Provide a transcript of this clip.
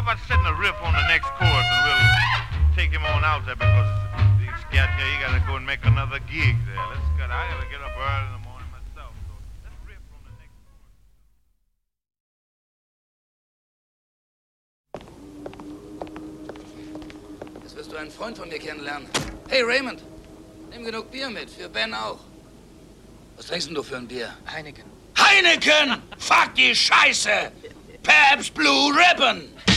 about setting a riff on the next chorus and we'll take him on out there because the scat here, he gotta go and make another gig there. I gotta get up early in the morning myself. So let's riff on the next chorus. Jetzt wirst du einen Freund von mir kennenlernen. Hey Raymond, nimm genug Bier mit, für Ben auch. Was trinkst denn du für ein Bier? Heineken. Heineken! Fuck die Scheiße! Pabst Blue Ribbon!